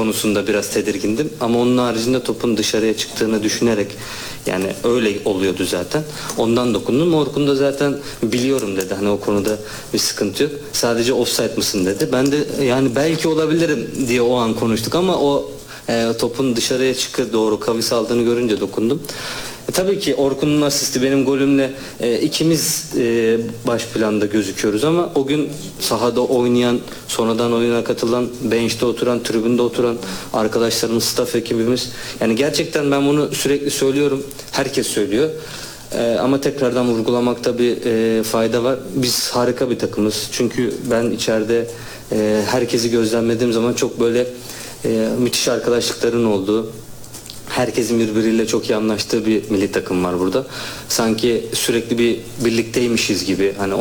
konusunda biraz tedirgindim. Ama onun haricinde topun dışarıya çıktığını düşünerek, yani öyle oluyordu zaten. Ondan dokundum. Orkun da zaten biliyorum dedi. Hani o konuda bir sıkıntı yok. Sadece offside mısın dedi. Ben de yani belki olabilirim diye o an konuştuk ama o topun dışarıya çıkıp doğru kavis aldığını görünce dokundum. Tabii ki Orkun'un asisti benim golümle ikimiz baş planda gözüküyoruz ama o gün sahada oynayan, sonradan oyuna katılan, bench'te oturan, tribünde oturan arkadaşlarımız, staff ekibimiz, yani gerçekten ben bunu sürekli söylüyorum. Herkes söylüyor. Ama tekrardan vurgulamakta bir fayda var. Biz harika bir takımız. Çünkü ben içeride herkesi gözlemlediğim zaman çok böyle müthiş arkadaşlıkların olduğu, herkesin birbiriyle çok iyi anlaştığı bir milli takım var burada. Sanki sürekli bir birlikteymişiz gibi. Hani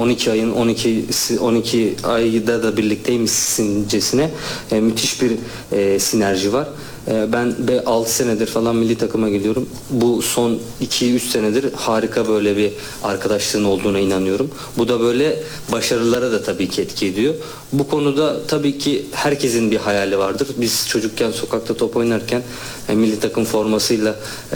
12 ayda da birlikteymişsincesine müthiş bir sinerji var. Ben 6 senedir falan milli takıma gidiyorum. Bu son 2-3 senedir harika böyle bir arkadaşlığın olduğuna inanıyorum. Bu da böyle başarılara da tabii ki etki ediyor. Bu konuda tabii ki herkesin bir hayali vardır. Biz çocukken sokakta top oynarken milli takım formasıyla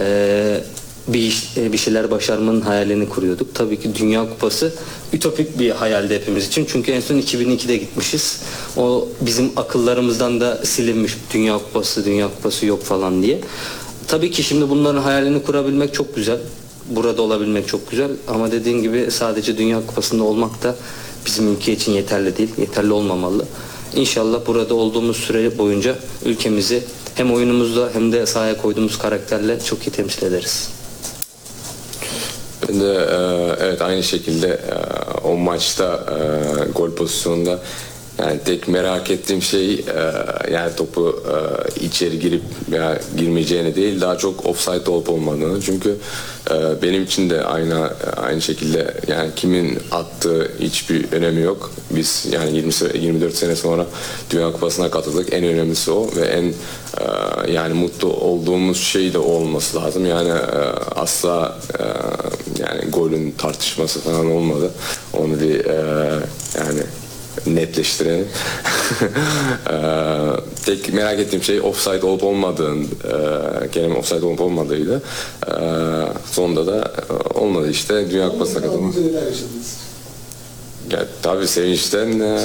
bir şeyler başarmanın hayalini kuruyorduk. Tabii ki Dünya Kupası ütopik bir hayaldi hepimiz için. Çünkü en son 2002'de gitmişiz. O bizim akıllarımızdan da silinmiş. Dünya Kupası yok falan diye. Tabii ki şimdi bunların hayalini kurabilmek çok güzel. Burada olabilmek çok güzel. Ama dediğin gibi sadece Dünya Kupası'nda olmak da bizim ülke için yeterli değil. Yeterli olmamalı. İnşallah burada olduğumuz süre boyunca ülkemizi hem oyunumuzda hem de sahaya koyduğumuz karakterle çok iyi temsil ederiz. Ben de evet aynı şekilde o maçta gol pozisyonunda yani tek merak ettiğim şey yani topu içeri girip veya girmeyeceğini değil, daha çok offside olup olmadığını. Çünkü benim için de aynı şekilde yani kimin attığı hiçbir önemi yok. Biz yani 24 sene sonra Dünya Kupası'na katıldık. En önemlisi o ve en yani mutlu olduğumuz şey de o olması lazım. Yani asla yani golün tartışması falan olmadı. Onu bir yani netleştirelim. Tek merak ettiğim şey offside olup olmadığın, kelime offside olup olmadığıydı. Sonunda da olmadı işte. Dünya Kupası'na katılmak. Ya, tabii sevinçten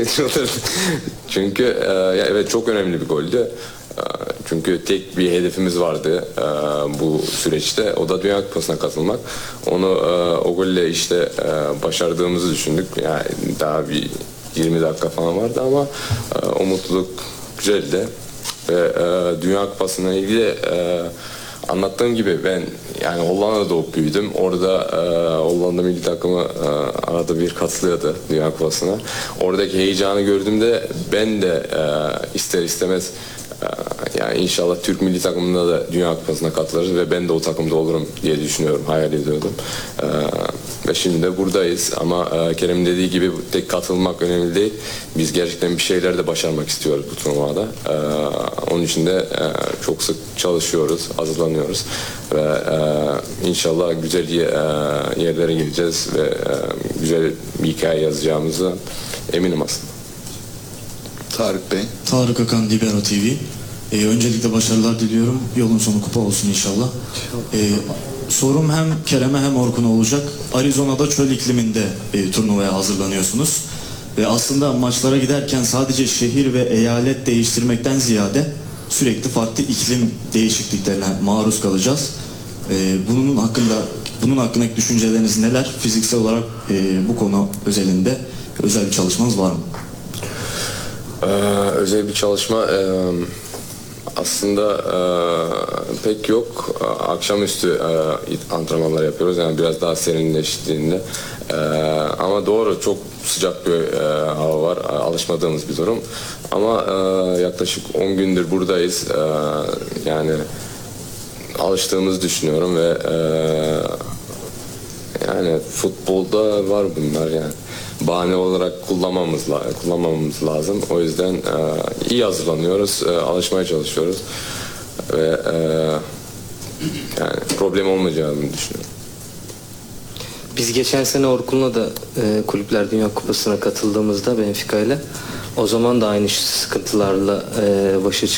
çünkü ya, evet çok önemli bir goldü. Çünkü tek bir hedefimiz vardı bu süreçte. O da Dünya Kupası'na katılmak. Onu o golle işte başardığımızı düşündük. Yani daha bir 20 dakika falan vardı ama o mutluluk güzeldi. Ve Dünya Kupası'na ilgili anlattığım gibi ben yani Hollanda'da doğup büyüdüm. Orada Hollanda milli takımı arada bir katılıyordu Dünya Kupası'na. Oradaki heyecanı gördüğümde ben de ister istemez yani inşallah Türk milli takımında da Dünya Kupası'na katılırız ve ben de o takımda olurum diye düşünüyorum, hayal ediyordum. Ve şimdi de buradayız ama Kerem'in dediği gibi tek katılmak önemli değil. Biz gerçekten bir şeyler de başarmak istiyoruz bu turnuvada. Onun için de çok sık çalışıyoruz, hazırlanıyoruz ve inşallah güzel yerlere geleceğiz ve güzel bir hikaye yazacağımızı eminim aslında. Tarık Bey. Tarık Akan, Libero TV. Öncelikle başarılar diliyorum. Yolun sonu kupa olsun inşallah. Sorum hem Kerem'e hem Orkun'a olacak. Arizona'da çöl ikliminde turnuvaya hazırlanıyorsunuz. Ve aslında maçlara giderken sadece şehir ve eyalet değiştirmekten ziyade sürekli farklı iklim değişikliklerine maruz kalacağız. Bunun hakkındaki düşünceleriniz neler? Fiziksel olarak bu konu özelinde özel bir çalışmanız var mı? Özel bir çalışma aslında pek yok. Akşamüstü antrenmanlar yapıyoruz. Yani biraz daha serinleştiğinde. Ama doğru çok sıcak bir hava var. Alışmadığımız bir durum. Ama yaklaşık 10 gündür buradayız. Yani alıştığımızı düşünüyorum ve yani futbolda var bunlar yani. Bahane olarak kullanmamamız lazım. O yüzden iyi hazırlanıyoruz, alışmaya çalışıyoruz ve yani problem olmayacağını düşünüyorum. Biz geçen sene Orkun'la da Kulüpler Dünya Kupası'na katıldığımızda Benfica ile o zaman da aynı sıkıntılarla başa çıktık.